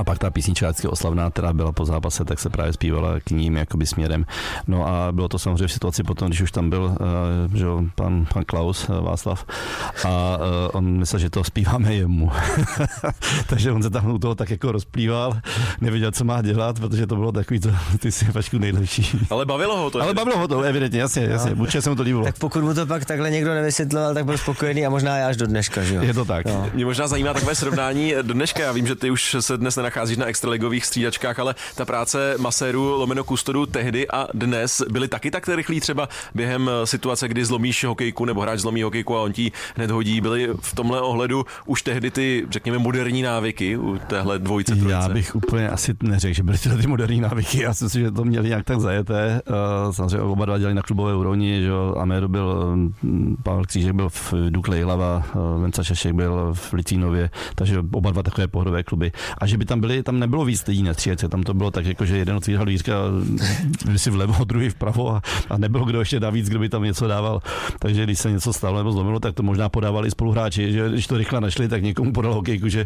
A pak ta písnička vždycky oslavná, která byla po zápase, tak se právě zpívala k ním jakoby směrem. No a bylo to samozřejmě v situaci potom, když už tam byl že pan Klaus Václav a on myslel, že to zpíváme jemu. Takže on se tam u toho tak jako rozplýval, nevěděl, co má dělat, protože to bylo takový to, ty si Vašku nejlepší. Ale bavilo ho to. Ale bavilo ho to, evidentně, jasně, určitě se mu to líbilo. Tak pokud mu to pak takhle někdo nevysvětloval, tak byl spokojený a možná já až do dneška, že jo? Je to tak. No. Mě možná zajímá takové srovnání do dneška. Já vím, že ty už se dnes nenacházíš na extraligových střídačkách, ale ta práce masérů lomeno kustodu tehdy a dnes byly taky tak rychlí třeba během situace, kdy zlomíš hokejku nebo hráč zlomí hokejku a on ti hned hodí. Byly v tomhle ohledu už tehdy ty, řekněme, moderní návyky u téhle dvojice, trojice? Já bych úplně asi neřekl, že byly ty moderní návyky. Já si myslím, že to měli nějak tak zajeté. Samozřejmě oba dva dělali na klubové úrovni, že Améru byl, Pavel Křížek byl v Dukle Jihlava, Venca Šašek byl v Litvínově, takže oba dva takové pohodové kluby. A že by tam byli, tam nebylo víc lidí na střídačce, tam to bylo tak, jako, že jeden otvírhal dvířka, si vlevo, druhý vpravo a nebylo kdo ještě navíc, kdo by tam něco dával. Takže když se něco stalo nebo zlomilo, tak to možná podávali spoluhráči, že když to rychle našli, tak někomu podal hokejku, že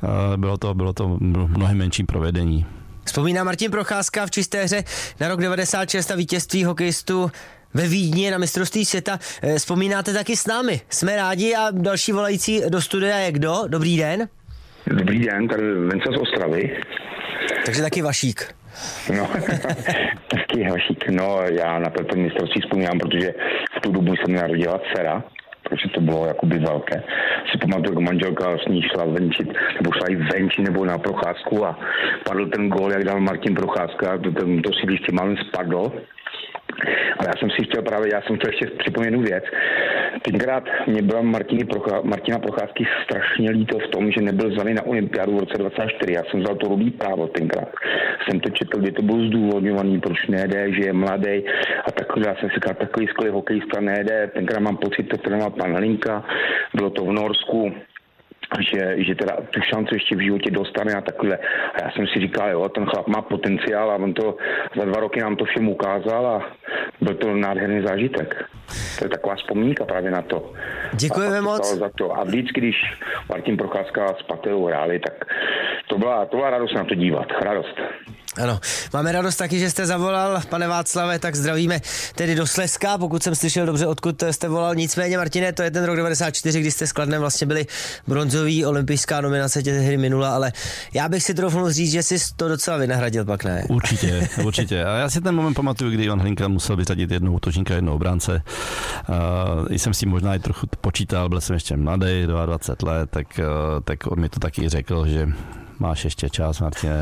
bylo to mnohem menší provedení. Vzpomíná Martin Procházka v čisté hře na rok 96 a vítězství hokejistů ve Vídni na mistrovství světa. Vzpomínáte taky s námi. Jsme rádi a další volající do studia je kdo? Dobrý den. Dobrý den, tady Venca z Ostravy. Takže taky Vašík. No, taky Vašík. No, já na to mistrovství vzpomínám, protože v tu dobu se mi narodila dcera, protože to bylo jakoby velké. Si pamatuju, jako manželka s ní šla venčit, nebo šla i venčit, nebo na procházku a padl ten gól, jak dal Martin Procházka, to sídliště málem spadlo. Ale já jsem chtěl ještě připomenout jednu věc. Tenkrát mě byla Martina Procházky strašně líto v tom, že nebyl zvaný na olympiádu v roce 24. Já jsem vzal to rudý právo tenkrát. Jsem to četl, kde to bylo zdůvodňovaný, proč nejde, že je mladý a takhle. Já jsem si říkal, takový skvělý hokejista nejde. Tenkrát mám pocit, to trénoval pan Hlinka, bylo to v Norsku. Že teda tu šanci ještě v životě dostane a takhle. A já jsem si říkal, jo, ten chlap má potenciál a on to za 2 roky nám to všem ukázal a byl to nádherný zážitek. To je taková vzpomínka právě na to. Děkujeme moc. Za to. A vždycky, když Martin Procházka s Paterou hráli, tak to byla radost na to dívat. Radost. Ano, máme radost taky, že jste zavolal, pane Václave, tak zdravíme tedy do Slezska, pokud jsem slyšel dobře, odkud jste volal. Nicméně, Martine, to je ten rok 94, kdy jste s Kladnem vlastně byli bronzový, olympijská nominace těch hry minula, ale já bych si troufnul říct, že jsi to docela vynahradil, pak ne? Určitě. A já si ten moment pamatuju, kdy Ivan Hlinka musel vyřadit jednoho útočníka, jednoho obránce. Jsem si možná i trochu počítal, byl jsem ještě mladý, 22 let, tak on mi to taky řekl, že máš ještě čas, Martine,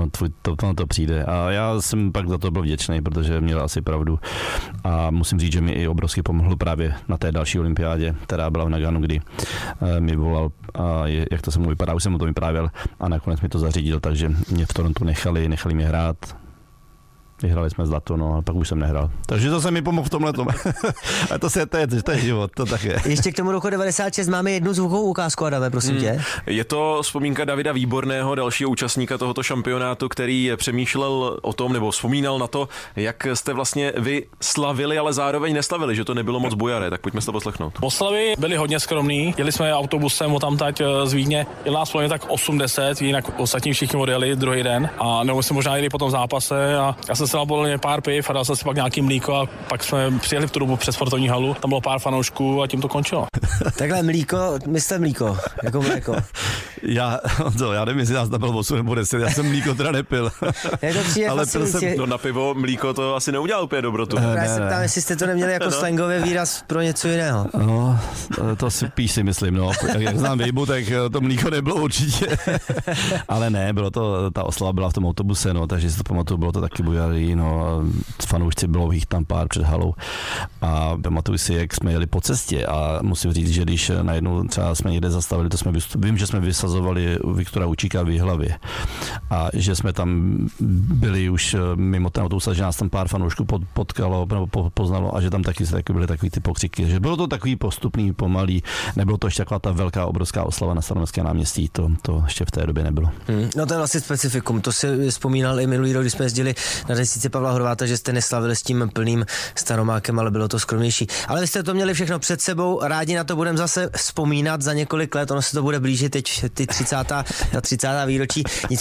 to přijde. A já jsem pak za to byl vděčný, protože měl asi pravdu. A musím říct, že mi i obrovsky pomohl právě na té další olympiádě, která byla v Naganu, kdy mi volal, jak to se mu vypadá, už jsem mu to vyprávěl a nakonec mi to zařídil, takže mě v Torontu nechali mě hrát. Vyhrali jsme zlato, no a pak už jsem nehrál. Takže to se mi pomohl v tomhletom. A to je život, to tak je. Ještě k tomu roku 96 máme jednu zvukovou ukázku, Adame, prosím tě. Je to vzpomínka Davida Výborného, dalšího účastníka tohoto šampionátu, který přemýšlel o tom, nebo vzpomínal na to, jak jste vlastně vy slavili, ale zároveň neslavili, že to nebylo moc bujaré, tak pojďme se to poslechnout. Oslavy byly hodně skromný, jeli jsme autobusem tamtať z Vídně, jel nás plně tak 80, jinak ostatní všichni odjeli druhý den a nebo jsme možná jeli po tom zápase a já jsem se nabolil pár piv a dal jsem si pak nějaký mlíko a pak jsme přijeli v tu dobu před sportovní halu, tam bylo pár fanoušků a tím to končilo. Takhle myslíte mlíko, jako mléko. Já nevím, jestli nás tam bylo 8 nebo 10, já jsem mlíko teda nepil. Ale pil jsem, na pivo mlíko to asi neudělal úplně dobrotu. Já se ptám, jestli jste to neměli jako slangový výraz pro něco jiného. No, to si píš, myslím, no. Jak znám Vejbu, tak to mlíko nebylo určitě. Ale ne, bylo to, ta oslava byla v tom autobuse, no, takže si to pamatuju, bylo to taky bujarý, no, fanoušci bylo jich tam pár před halou a pamatuju si, jak jsme jeli po cestě a musím říct, že když najednou třeba jsme někde zastavili, vím, že jsme vysazovali Viktora Učíka v Jihlavě a že jsme tam byli už mimo ten autobus, že nás tam pár fanoušků potkalo nebo poznalo a že tam taky byly takový ty pokřiky, že bylo to takový postupný, pomalý, nebylo to ještě taková ta velká, obrovská oslava na Staroměstském náměstí, to ještě v té době nebylo. No to je vlastně specifikum, to si vzpomínal i minulý rok, když jsme jezdili na desíci Pavla Horváta, že jste neslavili s tím plným Staromákem, ale bylo to skromnější. Ale vy jste to měli všechno před sebou, rádi na to budeme zase vzpomínat za několik let, ono se to bude blížit teď ty 30. výročí.